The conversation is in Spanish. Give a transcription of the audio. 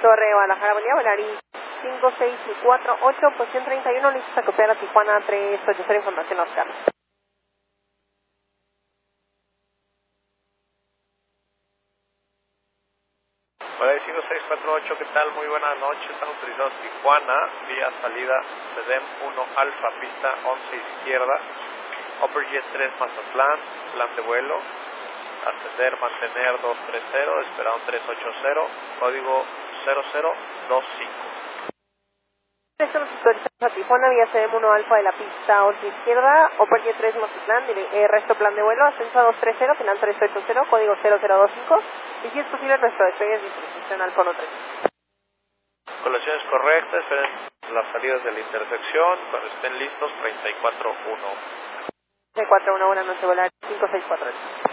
Torre Guadalajara, buen día, Volaris 5648, posición 31, listos a copiar a Tijuana 380, información Oscar. Volaris 5648, ¿qué tal? Muy buenas noches, están autorizados Tijuana, vía salida SEDEM 1 Alfa, pista 11 izquierda, Upper Jet 3 Mazatlán, plan de vuelo, ascender, mantener 230, esperado 380, código 0025. Estamos autorizados a Tijuana, vía CDM 1 Alfa de la pista 11 izquierda, Upper Jet 3 Mazatlán, resto plan de vuelo, ascenso a 230, final 380, código 0025, y si es posible nuestro despegue es distribución al cono 3. Colaciones correctas, esperen las salidas de la intersección, cuando estén listos 34-1. 411, buenas noches, Volaris 5648.